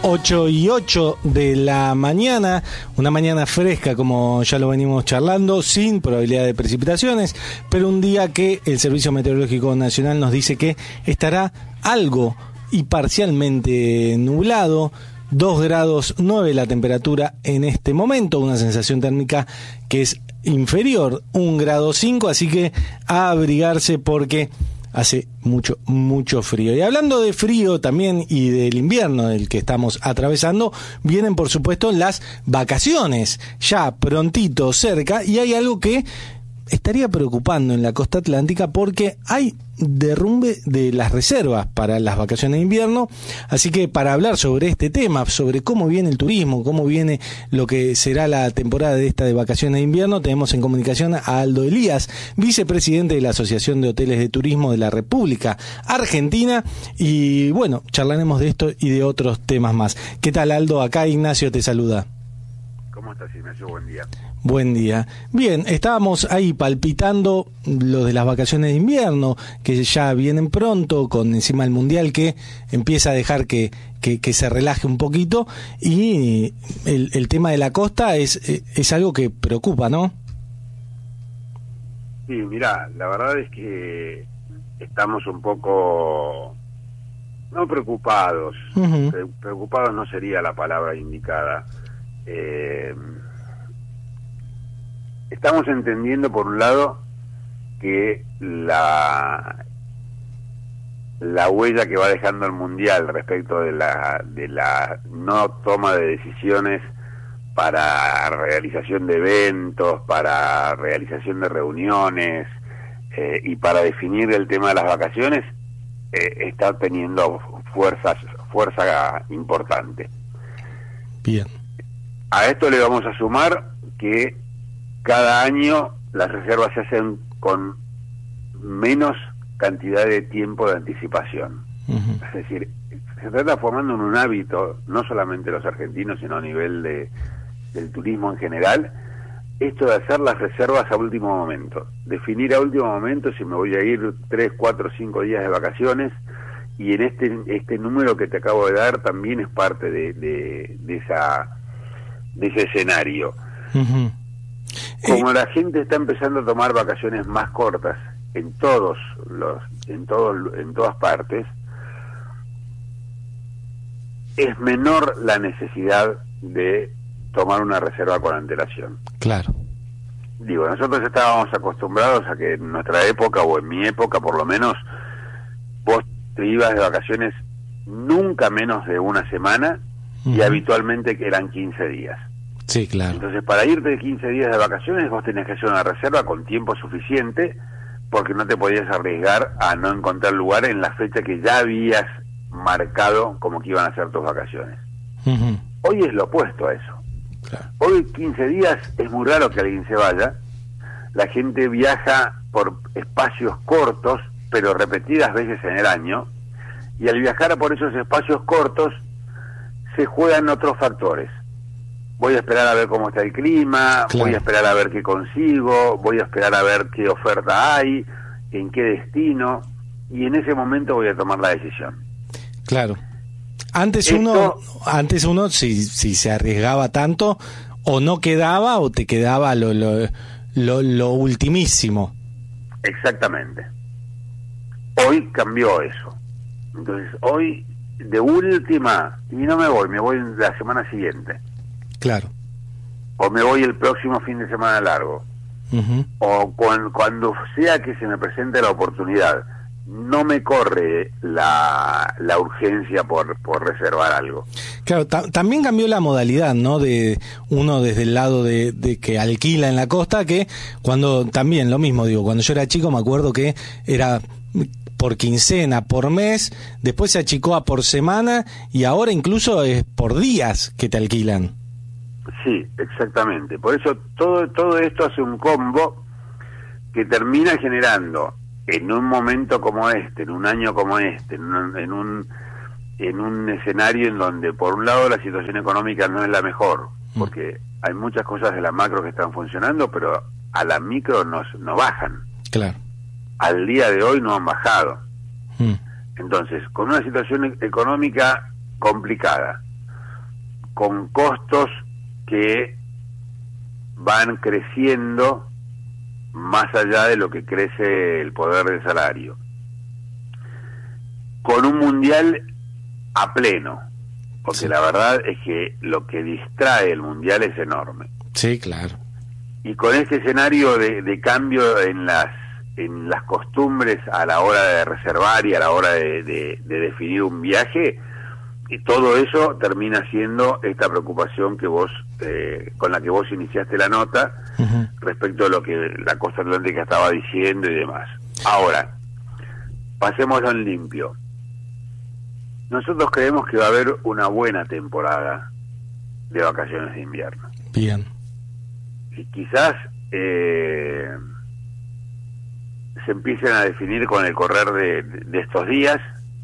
8:08 de la mañana, una mañana fresca como ya lo venimos charlando, sin probabilidad de precipitaciones, pero un día que el Servicio Meteorológico Nacional nos dice que estará algo y parcialmente nublado. 2,9 grados la temperatura en este momento, una sensación térmica que es inferior, 1,5 grados, así que a abrigarse porque hace mucho frío. Y hablando de frío también y del invierno del que estamos atravesando, vienen por supuesto las vacaciones, ya prontito cerca, y hay algo que estaría preocupando en la costa atlántica porque hay derrumbe de las reservas para las vacaciones de invierno. Así que para hablar sobre este tema, sobre cómo viene el turismo, cómo viene lo que será la temporada de esta de vacaciones de invierno, tenemos en comunicación a Aldo Elías, vicepresidente de la Asociación de Hoteles de Turismo de la República Argentina, y bueno, charlaremos de esto y de otros temas más. ¿Qué tal, Aldo? Acá Ignacio te saluda. ¿Cómo estás, Ignacio? Buen día. Buen día. Bien, estábamos ahí palpitando lo de las vacaciones de invierno, que ya vienen pronto, con encima el Mundial que empieza a dejar que se relaje un poquito, y el tema de la costa es algo que preocupa, ¿no? Sí, mirá, la verdad es que estamos un poco, no preocupados, preocupados no sería la palabra indicada. Estamos entendiendo, por un lado, que la huella que va dejando el Mundial respecto de la no toma de decisiones para realización de eventos, para realización de reuniones y para definir el tema de las vacaciones, está teniendo fuerza importante. Bien. A esto le vamos a sumar que cada año las reservas se hacen con menos cantidad de tiempo de anticipación. Es decir, se trata formando un hábito, no solamente los argentinos, sino a nivel del turismo en general, esto de hacer las reservas a último momento. Definir a último momento si me voy a ir 3, 4, 5 días de vacaciones, y en este número que te acabo de dar también es parte de ese escenario. Como la gente está empezando a tomar vacaciones más cortas en todas partes, es menor la necesidad de tomar una reserva con antelación. Claro. Digo, nosotros estábamos acostumbrados a que en nuestra época, o en mi época por lo menos, vos te ibas de vacaciones nunca menos de una semana, y habitualmente que eran 15 días. Sí, claro. Entonces, para irte de 15 días de vacaciones, vos tenías que hacer una reserva con tiempo suficiente, porque no te podías arriesgar a no encontrar lugar en la fecha que ya habías marcado como que iban a ser tus vacaciones. Hoy es lo opuesto a eso. Claro. Hoy 15 días es muy raro que alguien se vaya. La gente viaja por espacios cortos, pero repetidas veces en el año, y al viajar por esos espacios cortos se juegan otros factores. Voy a esperar a ver cómo está el clima, claro. Voy a esperar a ver qué consigo, voy a esperar a ver qué oferta hay, en qué destino, y en ese momento voy a tomar la decisión. Claro. Antes uno si se arriesgaba tanto, o no quedaba o te quedaba lo ultimísimo. Exactamente. Hoy cambió eso. Entonces, hoy, de última, y no me voy la semana siguiente. Claro. O me voy el próximo fin de semana largo. O cuando sea que se me presente la oportunidad. No me corre la urgencia por reservar algo. Claro, también cambió la modalidad, ¿no? De uno desde el lado de que alquila en la costa, que cuando también lo mismo, digo, cuando yo era chico me acuerdo que era por quincena, por mes, después se achicó a por semana, y ahora incluso es por días que te alquilan. Sí, exactamente. Por eso todo esto hace un combo que termina generando, en un momento como este, en un año como este, en un escenario en donde por un lado la situación económica no es la mejor, porque hay muchas cosas de la macro que están funcionando, pero a la micro no bajan. Claro. Al día de hoy no han bajado. Entonces, con una situación económica complicada, con costos que van creciendo más allá de lo que crece el poder del salario, con un mundial a pleno, porque sí, la verdad es que lo que distrae el mundial es enorme. sí, claro. Y con este escenario de cambio en las costumbres a la hora de reservar y a la hora de definir un viaje, y todo eso termina siendo esta preocupación que vos con la que vos iniciaste la nota, Uh-huh. respecto a lo que la costa atlántica estaba diciendo y demás. Ahora, pasémoslo en limpio. Nosotros creemos que va a haber una buena temporada de vacaciones de invierno. Bien. Y quizás se empiecen a definir con el correr de estos días,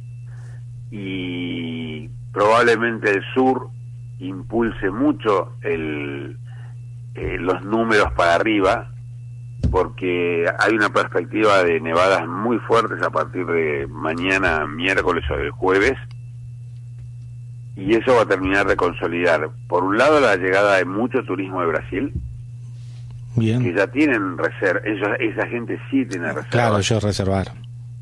y probablemente el sur impulse mucho los números para arriba, porque hay una perspectiva de nevadas muy fuertes a partir de mañana, miércoles o del jueves, y eso va a terminar de consolidar, por un lado, la llegada de mucho turismo de Brasil, Bien. que ya tienen reserva, esa gente sí tiene reserva. Claro, ellos reservaron.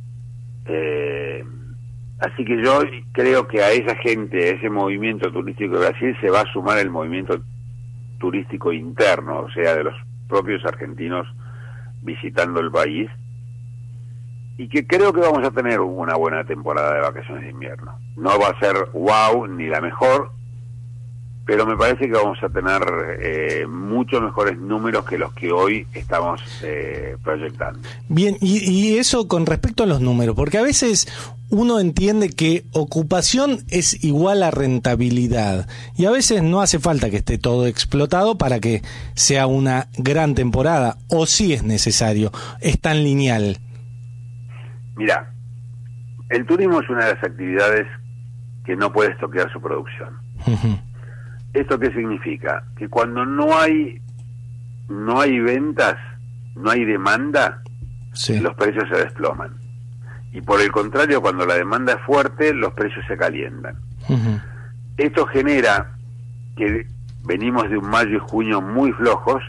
Así que yo creo que a esa gente, a ese movimiento turístico de Brasil, se va a sumar el movimiento turístico interno, o sea, de los propios argentinos visitando el país, y que creo que vamos a tener una buena temporada de vacaciones de invierno. No va a ser wow ni la mejor, pero me parece que vamos a tener mucho mejores números que los que hoy estamos proyectando. Bien, y eso con respecto a los números, porque a veces uno entiende que ocupación es igual a rentabilidad, y a veces no hace falta que esté todo explotado para que sea una gran temporada, o sí es necesario, es tan lineal. Mira, el turismo es una de las actividades que no puede estoquear su producción. Uh-huh. ¿Esto qué significa? Que cuando no hay ventas, no hay demanda, Sí. los precios se desploman. Y por el contrario, cuando la demanda es fuerte, los precios se calientan. Uh-huh. Esto genera que venimos de un mayo y junio muy flojos,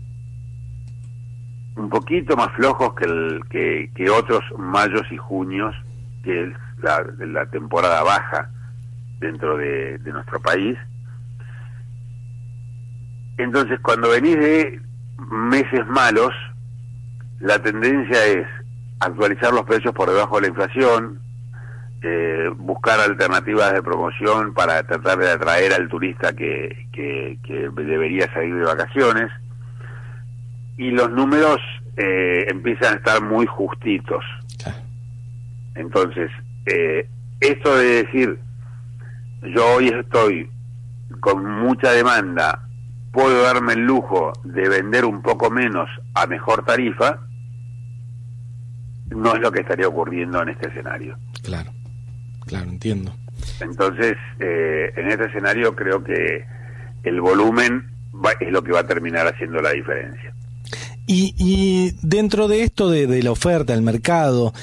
un poquito más flojos que otros mayos y junios, que es la temporada baja dentro de nuestro país. Entonces, cuando venís de meses malos, la tendencia es actualizar los precios por debajo de la inflación, buscar alternativas de promoción para tratar de atraer al turista que debería salir de vacaciones, y los números empiezan a estar muy justitos. Claro. Entonces, esto de decir, yo hoy estoy con mucha demanda, puedo darme el lujo de vender un poco menos a mejor tarifa, no es lo que estaría ocurriendo en este escenario. Claro, claro, entiendo. Entonces, en este escenario creo que el volumen es lo que va a terminar haciendo la diferencia. Y dentro de esto de la oferta, el mercado,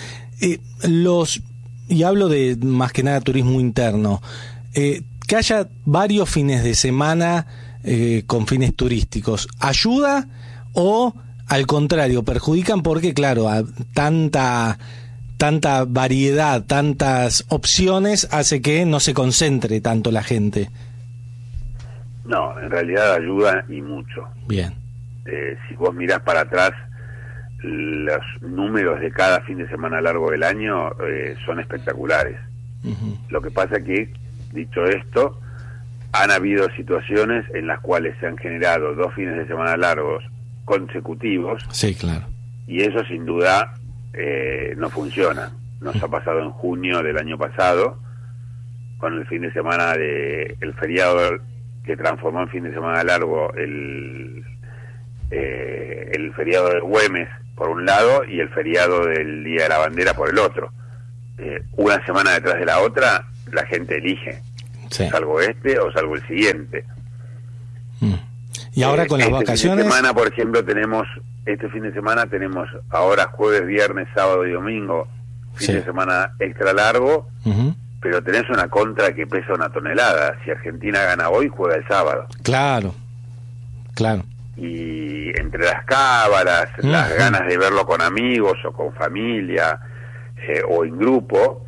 y hablo de más que nada turismo interno, que haya varios fines de semana con fines turísticos, ¿ayuda o al contrario perjudican? Porque claro, tanta variedad, tantas opciones hace que no se concentre tanto la gente. No, en realidad ayuda y mucho. Bien. Si vos mirás para atrás, los números de cada fin de semana largo del año son espectaculares. Uh-huh. Lo que pasa que, dicho esto, han habido situaciones en las cuales se han generado 2 fines de semana largos consecutivos. Sí, claro. Y eso sin duda no funciona. Nos ha pasado en junio del año pasado, con el fin de semana el feriado que transformó en fin de semana largo el feriado de Güemes por un lado y el feriado del Día de la Bandera por el otro. Una semana detrás de la otra, la gente elige. Sí. Salvo este o salvo el siguiente. Y ahora con las vacaciones. Fin de semana, por ejemplo, este fin de semana tenemos ahora jueves, viernes, sábado y domingo, fin Sí. de semana extra largo, Uh-huh. pero tenés una contra que pesa una tonelada. Si Argentina gana hoy, juega el sábado. Claro, claro. Y entre las cábalas, las ganas de verlo con amigos o con familia o en grupo,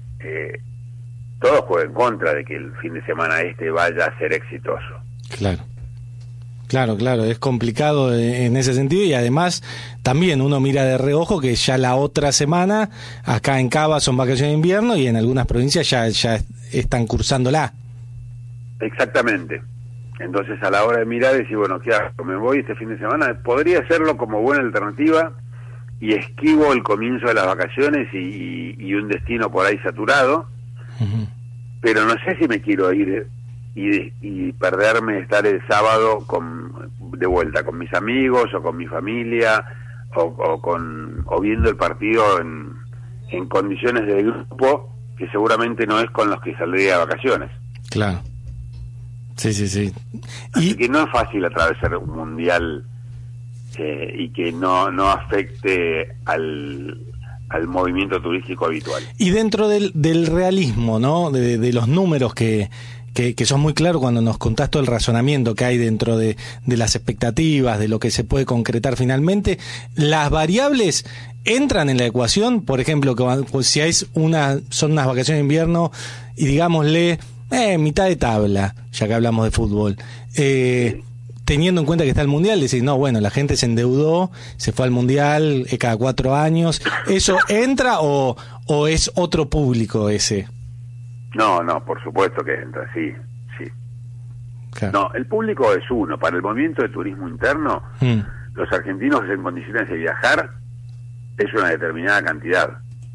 todo juega en contra de que el fin de semana vaya a ser exitoso. Claro. Claro, es complicado en ese sentido, y además también uno mira de reojo que ya la otra semana acá en Cava son vacaciones de invierno y en algunas provincias ya están cursándola. Exactamente. Entonces, a la hora de mirar, decir, bueno, ¿qué hago? ¿Me voy este fin de semana? Podría hacerlo como buena alternativa y esquivo el comienzo de las vacaciones y un destino por ahí saturado, pero no sé si me quiero ir y perderme estar el sábado de vuelta con mis amigos o con mi familia o viendo el partido en condiciones de grupo que seguramente no es con los que saldría de vacaciones. Claro. Sí. Así que no es fácil atravesar un mundial y que no afecte al movimiento turístico habitual. Y dentro del realismo, ¿no? De los números que son muy claros cuando nos contás todo el razonamiento que hay dentro de las expectativas, de lo que se puede concretar finalmente, las variables entran en la ecuación. Por ejemplo, que si son unas vacaciones de invierno y digámosle mitad de tabla, ya que hablamos de fútbol, teniendo en cuenta que está el mundial, decís, no, bueno, la gente se endeudó, se fue al mundial cada 4 años, ¿eso entra o es otro público ese? No, por supuesto que entra, sí. Claro. No, el público es uno. Para el movimiento de turismo interno, los argentinos en condiciones de viajar es una determinada cantidad.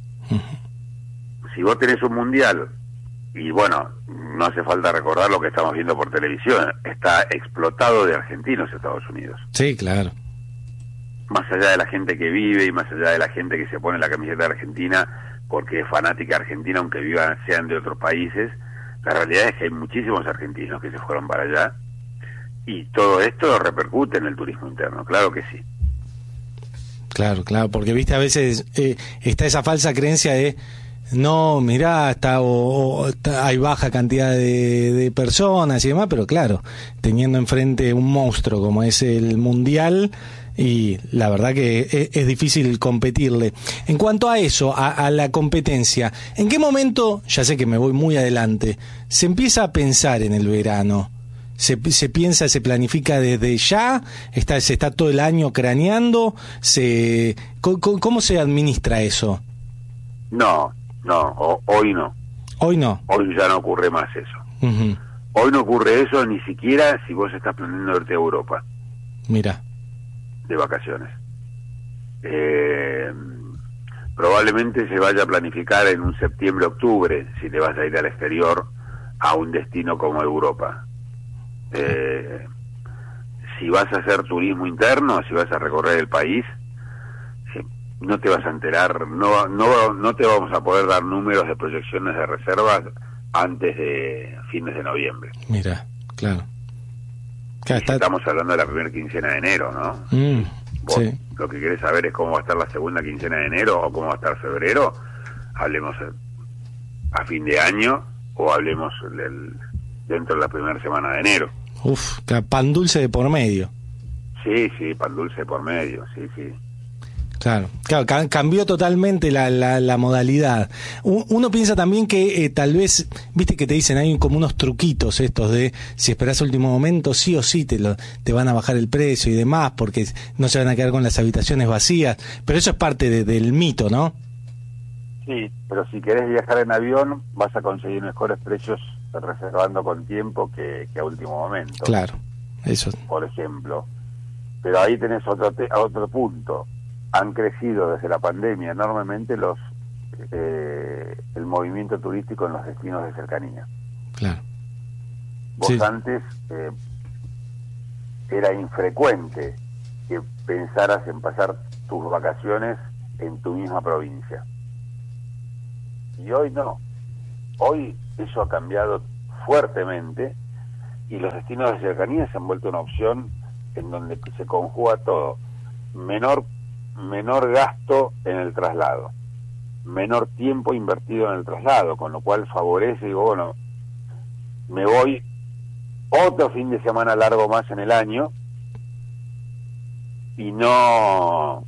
Si vos tenés un mundial, y bueno, no hace falta recordar lo que estamos viendo por televisión, está explotado de argentinos Estados Unidos. Sí, claro. Más allá de la gente que vive y más allá de la gente que se pone la camiseta de Argentina porque es fanática argentina, aunque sean de otros países, la realidad es que hay muchísimos argentinos que se fueron para allá y todo esto repercute en el turismo interno, claro que sí. Claro, porque viste a veces está esa falsa creencia de no, mirá, hay baja cantidad de personas y demás, pero claro, teniendo enfrente un monstruo como es el mundial, y la verdad que es difícil competirle. En cuanto a eso, a la competencia, ¿en qué momento, ya sé que me voy muy adelante, se empieza a pensar en el verano? Se planifica desde ya, se está todo el año craneando, ¿cómo se administra eso? No, hoy no. Hoy no. Hoy ya no ocurre más eso. Hoy no ocurre eso ni siquiera si vos estás planeando irte a Europa. Mira. De vacaciones. Probablemente se vaya a planificar en un septiembre-octubre si te vas a ir al exterior a un destino como Europa. Si vas a hacer turismo interno, si vas a recorrer el país, no te vas a enterar, no te vamos a poder dar números de proyecciones de reservas antes de fines de noviembre. Mira, claro. Estamos hablando de la primera quincena de enero, ¿no? Vos, sí. Lo que querés saber es cómo va a estar la segunda quincena de enero o cómo va a estar febrero. Hablemos a fin de año o hablemos dentro de la primera semana de enero. Uf, pan dulce de por medio. Sí, pan dulce de por medio, sí. Claro, cambió totalmente la modalidad. Uno piensa también que tal vez, viste que te dicen, hay como unos truquitos estos de si esperás el último momento, sí o sí te van a bajar el precio y demás, porque no se van a quedar con las habitaciones vacías, pero eso es parte del mito, ¿no? Sí, pero si querés viajar en avión, vas a conseguir mejores precios reservando con tiempo que a último momento. Claro, eso. Por ejemplo. Pero ahí tenés otro punto. Han crecido desde la pandemia enormemente el movimiento turístico en los destinos de cercanía. Claro. Vos antes era infrecuente que pensaras en pasar tus vacaciones en tu misma provincia. Y hoy no. Hoy eso ha cambiado fuertemente y los destinos de cercanía se han vuelto una opción en donde se conjuga todo. Menor gasto en el traslado, menor tiempo invertido en el traslado, con lo cual favorece, digo, bueno, me voy otro fin de semana largo más en el año y no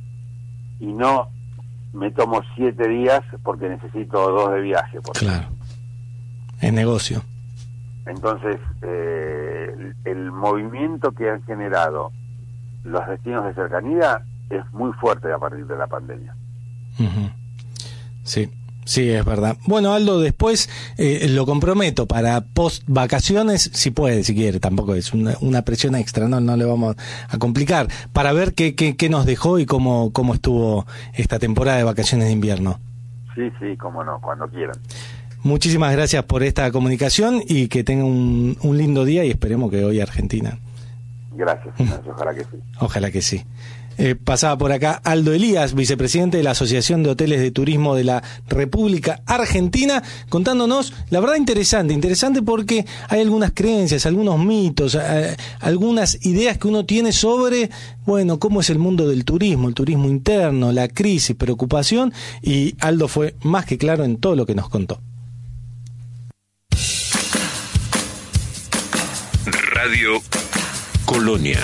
me tomo 7 días porque necesito 2 de viaje. Claro, es negocio. Entonces, el movimiento que han generado los destinos de cercanía es muy fuerte a partir de la pandemia. Uh-huh. Sí, es verdad. Bueno, Aldo, después lo comprometo para post vacaciones, si puede, si quiere, tampoco es una presión extra, no le vamos a complicar, para ver qué nos dejó y cómo estuvo esta temporada de vacaciones de invierno. Sí, cómo no, cuando quieran. Muchísimas gracias por esta comunicación y que tenga un lindo día y esperemos que hoy Argentina. Gracias, ojalá que sí. Ojalá que sí. Pasaba por acá Aldo Elías, vicepresidente de la Asociación de Hoteles de Turismo de la República Argentina, contándonos, la verdad interesante porque hay algunas creencias, algunos mitos, algunas ideas que uno tiene sobre, bueno, cómo es el mundo del turismo, el turismo interno, la crisis, preocupación, y Aldo fue más que claro en todo lo que nos contó. Radio Colonia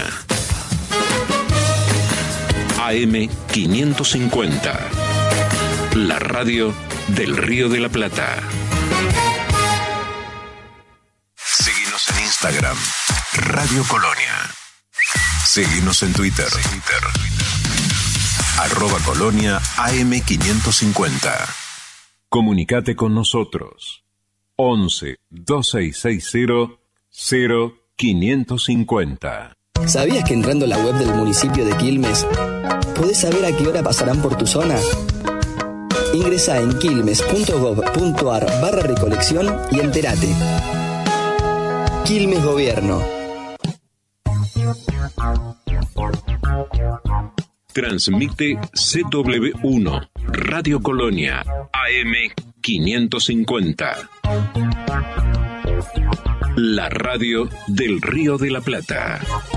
AM 550, la radio del Río de la Plata. Seguinos en Instagram, Radio Colonia. Seguinos en Twitter. @Colonia AM 550. Comunicate con nosotros. 11 2660 0550. ¿Sabías que entrando a la web del municipio de Quilmes podés saber a qué hora pasarán por tu zona? Ingresá en quilmes.gov.ar/recolección y entérate. Quilmes Gobierno. Transmite CW1, Radio Colonia, AM 550. La radio del Río de la Plata.